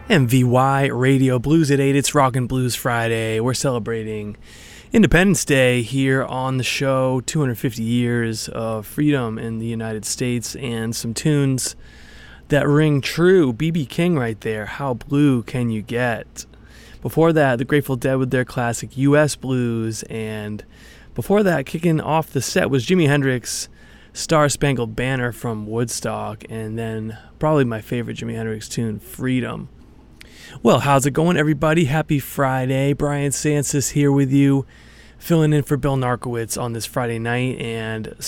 MVY Radio Blues at 8. It's Rockin' Blues Friday. We're celebrating Independence Day here on the show. 250 years of freedom in the United States and some tunes that ring true. B.B. King right there. How blue can you get? Before that, the Grateful Dead with their classic U.S. Blues. And before that, kicking off the set was Jimi Hendrix' Star Spangled Banner from Woodstock. And then probably my favorite Jimi Hendrix tune, Freedom. Well, how's it going, everybody? Happy Friday. Brian Sansis here with you, filling in for Bill Narkowitz on this Friday night. And